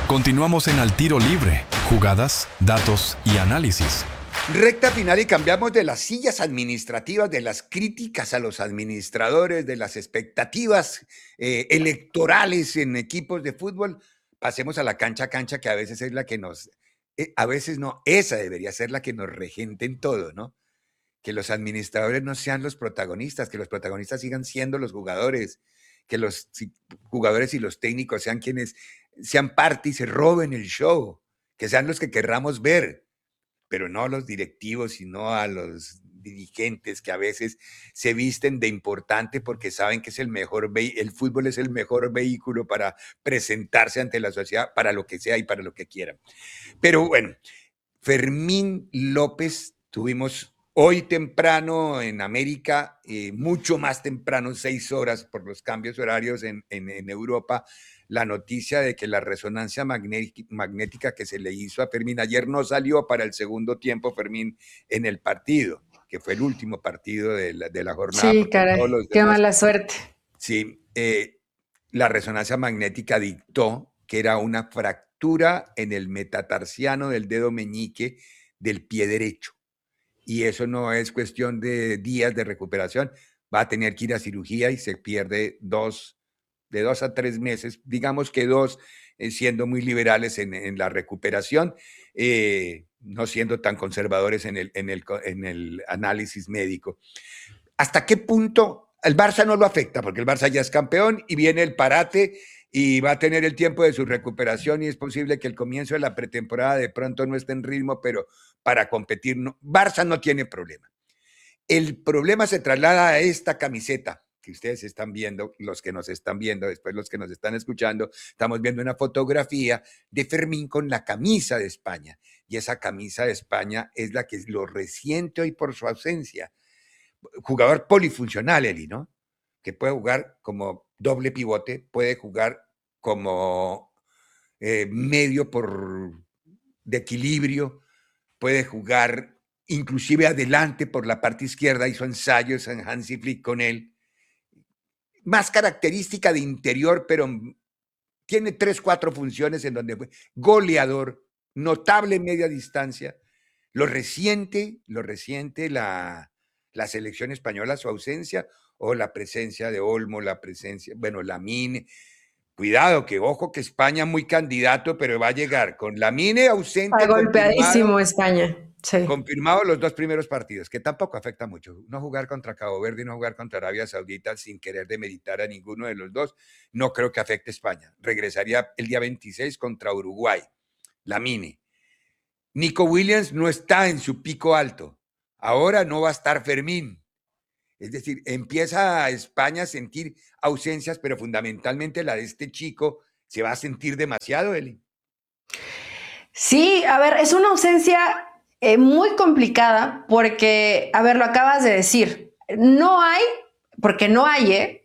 Continuamos en Al Tiro Libre, jugadas, datos y análisis. Recta final y cambiamos de las sillas administrativas, de las críticas a los administradores, de las expectativas electorales en equipos de fútbol. Pasemos a la cancha, que a veces es la que nos, a veces no, esa debería ser la que nos regente en todo, ¿no? Que los administradores no sean los protagonistas, que los protagonistas sigan siendo los jugadores, que los jugadores y los técnicos sean quienes sean parte y se roben el show, que sean los que querramos ver, pero no a los directivos, sino a los dirigentes que a veces se visten de importante porque saben que es el mejor, el fútbol es el mejor vehículo para presentarse ante la sociedad, para lo que sea y para lo que quieran. Pero bueno, Fermín López, tuvimos hoy temprano en América, mucho más temprano, 6 horas por los cambios horarios en Europa, la noticia de que la resonancia magnética que se le hizo a Fermín ayer no salió para el segundo tiempo, Fermín, en el partido, que fue el último partido de la jornada. Sí, caray, qué mala suerte. Sí, la resonancia magnética dictó que era una fractura en el metatarsiano del dedo meñique del pie derecho. Y eso no es cuestión de días de recuperación, va a tener que ir a cirugía y se pierde de 2 a 3 meses, digamos que 2, siendo muy liberales en la recuperación, no siendo tan conservadores en el análisis médico. ¿Hasta qué punto el Barça no lo afecta? Porque el Barça ya es campeón y viene el parate y va a tener el tiempo de su recuperación y es posible que el comienzo de la pretemporada de pronto no esté en ritmo, pero para competir, no, Barça no tiene problema. El problema se traslada a esta camiseta que ustedes están viendo, los que nos están viendo, después los que nos están escuchando, estamos viendo una fotografía de Fermín con la camisa de España. Y esa camisa de España es la que lo resiente hoy por su ausencia. Jugador polifuncional, Eli, ¿no? Que puede jugar como doble pivote, puede jugar como medio de equilibrio, puede jugar inclusive adelante por la parte izquierda, hizo ensayos en Hansi Flick con él. Más característica de interior, pero tiene 3, 4 funciones en donde fue goleador, notable media distancia. Lo resiente la selección española, su ausencia, o la presencia de Olmo, Lamine. Cuidado, que ojo que España muy candidato, pero va a llegar con Lamine ausente. Está golpeadísimo España. Sí. Confirmado los 2 primeros partidos, que tampoco afecta mucho. No jugar contra Cabo Verde y no jugar contra Arabia Saudita sin querer demeritar a ninguno de los dos, no creo que afecte a España. Regresaría el día 26 contra Uruguay. Lamine. Nico Williams no está en su pico alto. Ahora no va a estar Fermín. Es decir, empieza a España a sentir ausencias, pero fundamentalmente la de este chico se va a sentir demasiado, Eli. Sí, a ver, es una ausencia muy complicada porque, a ver, lo acabas de decir, no hay, porque no hay,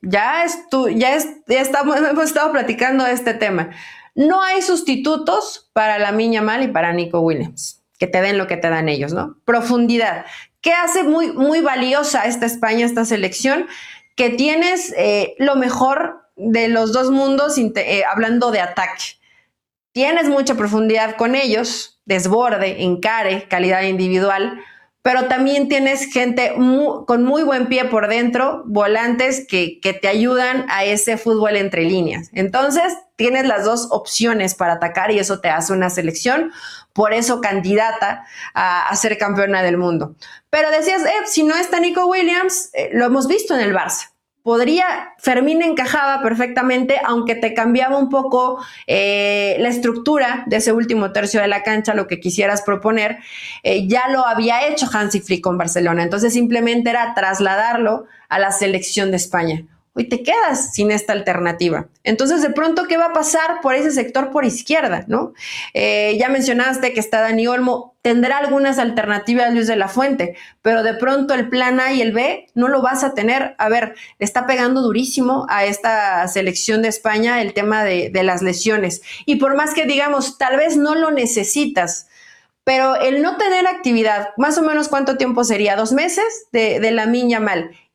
hemos estado platicando de este tema, no hay sustitutos para Lamine Yamal y para Nico Williams, que te den lo que te dan ellos, ¿no? Profundidad. ¿Qué hace muy, muy valiosa esta España, esta selección? Que tienes lo mejor de los dos mundos hablando de ataque. Tienes mucha profundidad con ellos, desborde, encare, calidad individual, pero también tienes gente con muy buen pie por dentro, volantes que te ayudan a ese fútbol entre líneas. Entonces, tienes las dos opciones para atacar y eso te hace una selección, por eso candidata a ser campeona del mundo. Pero decías, si no está Nico Williams, lo hemos visto en el Barça. Fermín encajaba perfectamente, aunque te cambiaba un poco la estructura de ese último tercio de la cancha, lo que quisieras proponer, ya lo había hecho Hansi Flick con Barcelona, entonces simplemente era trasladarlo a la selección de España. Hoy te quedas sin esta alternativa. Entonces, de pronto, ¿qué va a pasar por ese sector por izquierda, no? Ya mencionaste que está Dani Olmo, tendrá algunas alternativas Luis de la Fuente, pero de pronto el plan A y el B no lo vas a tener. A ver, le está pegando durísimo a esta selección de España el tema de las lesiones. Y por más que digamos, tal vez no lo necesitas, pero el no tener actividad, más o menos ¿cuánto tiempo sería? 2 meses de Lamine Yamal.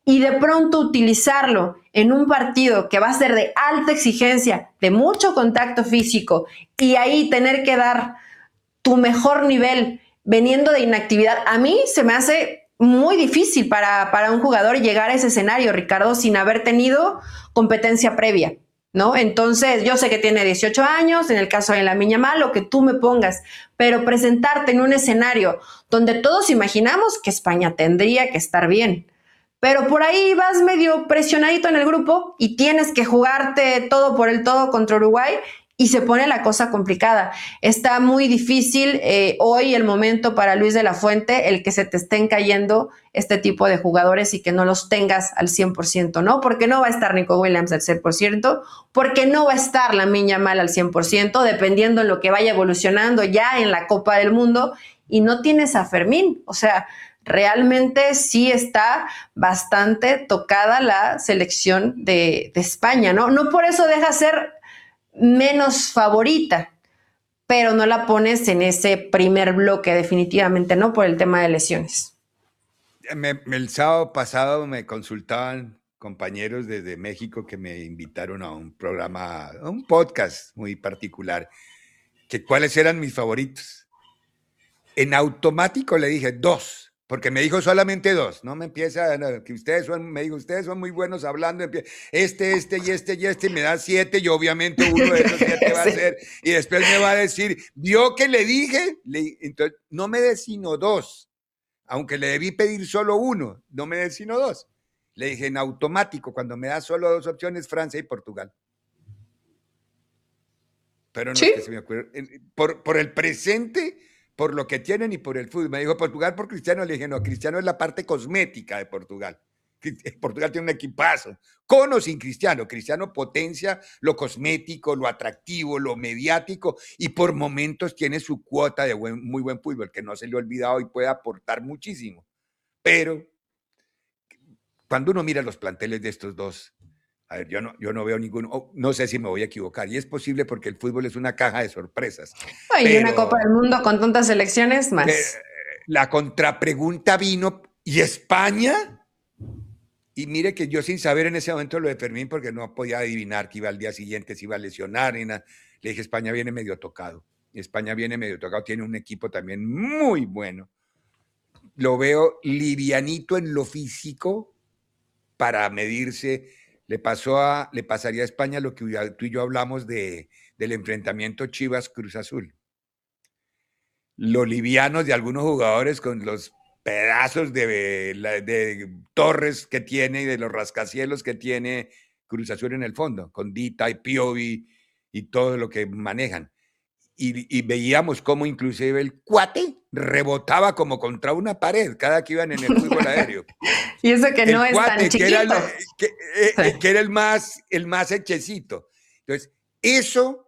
y de pronto utilizarlo en un partido que va a ser de alta exigencia, de mucho contacto físico, y ahí tener que dar tu mejor nivel veniendo de inactividad, a mí se me hace muy difícil para un jugador llegar a ese escenario, Ricardo, sin haber tenido competencia previa, ¿no? Entonces, yo sé que tiene 18 años, en el caso de Lamine Yamal, lo que tú me pongas, pero presentarte en un escenario donde todos imaginamos que España tendría que estar bien, pero por ahí vas medio presionadito en el grupo y tienes que jugarte todo por el todo contra Uruguay y se pone la cosa complicada. Está muy difícil hoy el momento para Luis de la Fuente, el que se te estén cayendo este tipo de jugadores y que no los tengas al 100%, ¿no? Porque no va a estar Nico Williams al 100%, porque no va a estar Lamine Yamal al 100%, dependiendo de lo que vaya evolucionando ya en la Copa del Mundo, y no tienes a Fermín, o sea, realmente sí está bastante tocada la selección de España, ¿no? No por eso deja ser menos favorita, pero no la pones en ese primer bloque definitivamente, ¿no? Por el tema de lesiones. El sábado pasado me consultaban compañeros desde México que me invitaron a un programa, a un podcast muy particular, que cuáles eran mis favoritos. En automático le dije 2, porque me dijo solamente 2. No me empieza, no, que me dijo, ustedes son muy buenos hablando, este y me da 7, y obviamente uno de esos 7 va a ser, y después me va a decir, ¿vio que le dije? Entonces, no me dé sino 2, aunque le debí pedir solo 1, no me dé sino 2. Le dije en automático, cuando me da solo 2 opciones, Francia y Portugal. Pero no ¿Sí? es que se me acuerde. Por el presente, por lo que tienen y por el fútbol. Me dijo Portugal por Cristiano. Le dije, no, Cristiano es la parte cosmética de Portugal. Portugal tiene un equipazo, con o sin Cristiano. Cristiano potencia lo cosmético, lo atractivo, lo mediático, y por momentos tiene su cuota de muy buen fútbol, que no se le ha olvidado y puede aportar muchísimo. Pero cuando uno mira los planteles de estos dos, a ver, yo no veo ninguno, no sé si me voy a equivocar, y es posible porque el fútbol es una caja de sorpresas. Y una Copa del Mundo con tantas selecciones más. La contrapregunta vino, ¿y España? Y mire que yo sin saber en ese momento lo de Fermín, porque no podía adivinar que iba al día siguiente, se iba a lesionar, ni nada. Le dije, España viene medio tocado. España viene medio tocado, tiene un equipo también muy bueno. Lo veo livianito en lo físico para medirse. Le pasaría a España lo que tú y yo hablamos del enfrentamiento Chivas-Cruz Azul. Los livianos de algunos jugadores con los pedazos de torres que tiene y de los rascacielos que tiene Cruz Azul en el fondo, con Dita y Piovi y todo lo que manejan. Y veíamos cómo inclusive el cuate rebotaba como contra una pared cada que iban en el fútbol aéreo. Y eso que no es tan chiquito. Que era el más hechecito. Entonces, eso